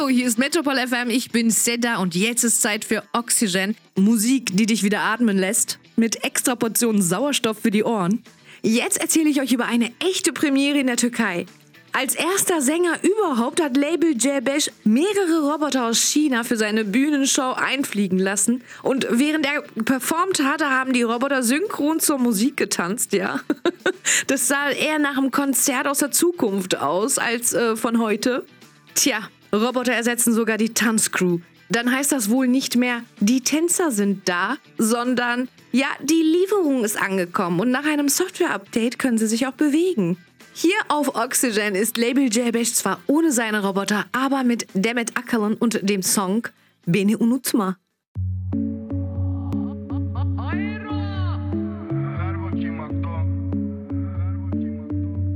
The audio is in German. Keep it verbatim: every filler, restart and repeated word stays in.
Hallo, hier ist Metropol F M, ich bin Seda und jetzt ist Zeit für Oxygen. Musik, die dich wieder atmen lässt, mit extra Portionen Sauerstoff für die Ohren. Jetzt erzähle ich euch über eine echte Premiere in der Türkei. Als erster Sänger überhaupt hat Label Cerbeş mehrere Roboter aus China für seine Bühnenshow einfliegen lassen. Und während er performt hatte, haben die Roboter synchron zur Musik getanzt, ja. Das sah eher nach einem Konzert aus der Zukunft aus, als äh, von heute. Tja, Roboter ersetzen sogar die Tanzcrew. Dann heißt das wohl nicht mehr, die Tänzer sind da, sondern, ja, die Lieferung ist angekommen und nach einem Software-Update können sie sich auch bewegen. Hier auf Oxygen ist Label Cerbeş zwar ohne seine Roboter, aber mit Demet Akalın und dem Song Beni Unutma.